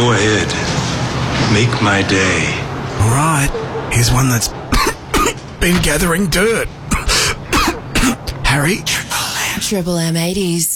Go ahead. Make my day. All right. Here's one that's been gathering dirt. Harry? Triple M 80s.